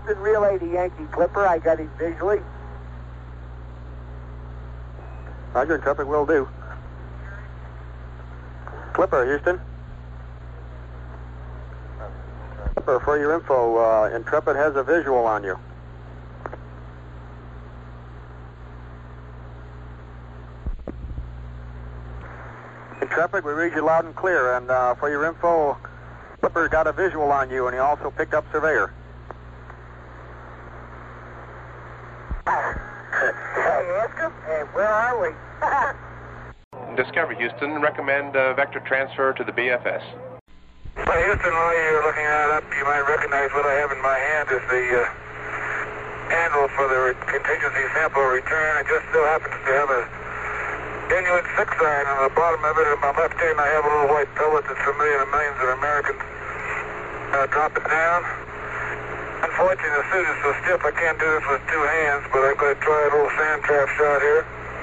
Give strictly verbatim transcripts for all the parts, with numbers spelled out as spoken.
Houston, relay to Yankee Clipper. I got him visually. Roger, Intrepid will do. Clipper, Houston. Clipper, for your info, uh, Intrepid has a visual on you. Intrepid, we read you loud and clear, and uh, for your info, Clipper got a visual on you, and he also picked up Surveyor. Hey, ask him. Hey, where are we? Discovery, Houston. Recommend uh, vector transfer to the B F S. Well, Houston, while you're looking that up, you might recognize what I have in my hand is the uh, handle for the re- contingency sample return. It just so happens to have a genuine six iron on the bottom of it. In my left hand, I have a little white pellet that's familiar to millions of Americans. Uh, drop it down. Unfortunately, the suit is so stiff I can't do this with two hands, but I'm going to try a little sand trap shot here.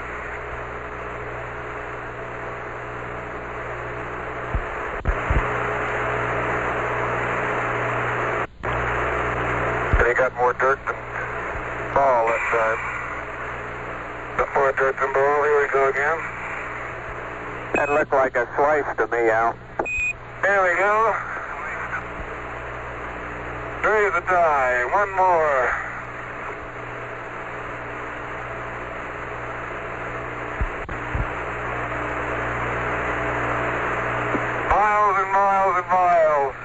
And he got more dirt than ball that time. Got more dirt than ball. Here we go again. That looked like a slice to me, Al. There we go. Raise the die. One more. Miles and miles and miles.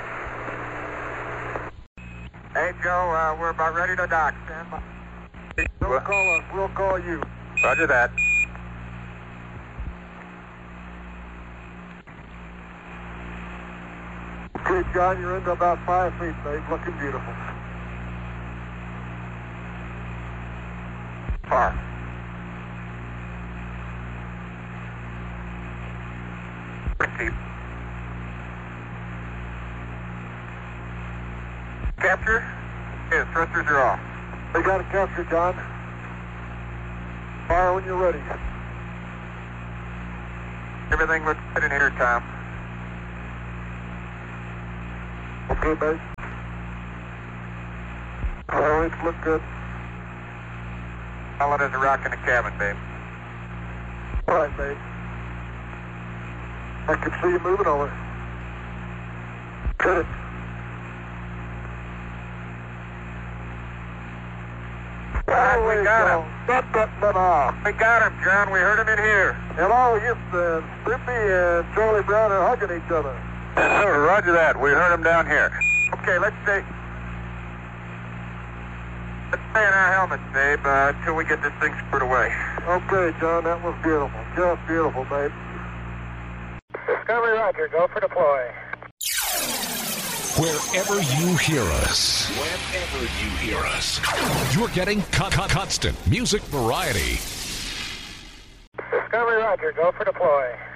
Hey, Joe, uh, we're about ready to dock. Stand by. Don't call us. We'll call you. Roger that. Okay, John, you're into about five feet, babe. Looking beautiful. Far. Pretty. Capture? Yes, thrusters are off. They got a capture, John. Fire when you're ready. Everything looks good in here, Tom. Okay, babe. All right, look good. Solid as a rock in the cabin, babe. All right, babe. I can see you moving over. Good. Ah, we got him. Stop that nut off. We got him, John. We heard him in here. Hello, Houston. Snoopy and Charlie Brown are hugging each other. Roger that. We heard him down here. Okay, let's stay. Let's stay in our helmets, babe, uh, until we get this thing screwed away. Okay, John, that was beautiful. Just beautiful, babe. Discovery Roger, go for deploy. Wherever you hear us, wherever you hear us, you're getting con- con- constant music variety. Discovery Roger, go for deploy.